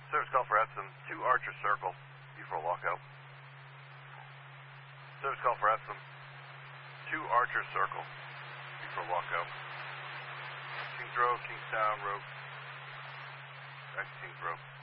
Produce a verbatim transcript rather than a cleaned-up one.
Service call for Epsom, two Archer Circle, before walkout. Service call for Epsom, two Archer Circle, before walkout. Kings Road, Kingstown Road, back to Kings Road.